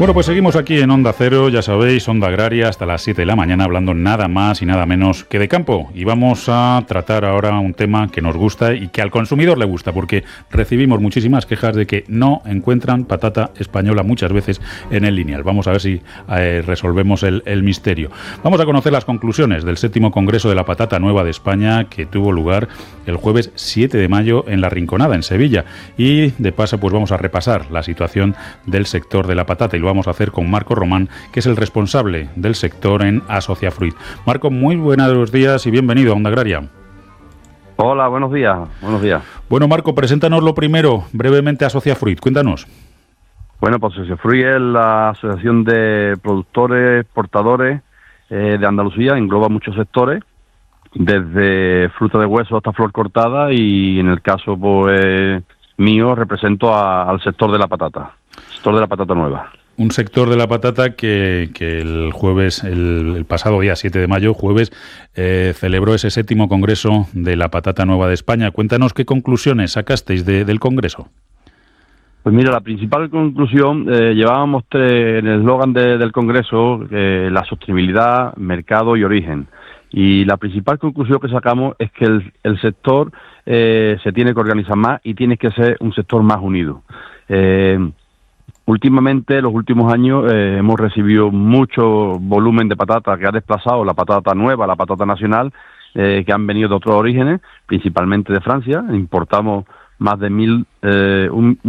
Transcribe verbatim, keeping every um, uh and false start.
Bueno, pues seguimos aquí en Onda Cero, ya sabéis, Onda Agraria, hasta las siete de la mañana, hablando nada más y nada menos que de campo. Y vamos a tratar ahora un tema que nos gusta y que al consumidor le gusta, porque recibimos muchísimas quejas de que no encuentran patata española muchas veces en el lineal. Vamos a ver si eh, resolvemos el, el misterio. Vamos a conocer las conclusiones del séptimo Congreso de la Patata Nueva de España, que tuvo lugar el jueves siete de mayo en La Rinconada, en Sevilla. Y de paso, pues vamos a repasar la situación del sector de la patata, y lo vamos a hacer con Marco Román, que es el responsable del sector en Asociafruit. Marco, muy buenos días y bienvenido a Onda Agraria. Hola, buenos días. Buenos días. Bueno, Marco, preséntanos lo primero, brevemente, Asociafruit. Cuéntanos. Bueno, pues Asociafruit es la asociación de productores, exportadores eh, de Andalucía, engloba muchos sectores, desde fruta de hueso hasta flor cortada, y en el caso pues mío represento a, al sector de la patata, sector de la patata nueva. Un sector de la patata que, que el jueves, el, el pasado día siete de mayo, jueves, eh, celebró ese séptimo Congreso de la Patata Nueva de España. Cuéntanos qué conclusiones sacasteis de, del Congreso. Pues mira, la principal conclusión, eh, llevábamos tres, en el eslogan de, del Congreso, eh, la sostenibilidad, mercado y origen. Y la principal conclusión que sacamos es que el, el sector eh, se tiene que organizar más y tiene que ser un sector más unido. Eh, Últimamente, los últimos años, eh, hemos recibido mucho volumen de patata que ha desplazado la patata nueva, la patata nacional, eh, que han venido de otros orígenes, principalmente de Francia. Importamos más de mil, eh, un,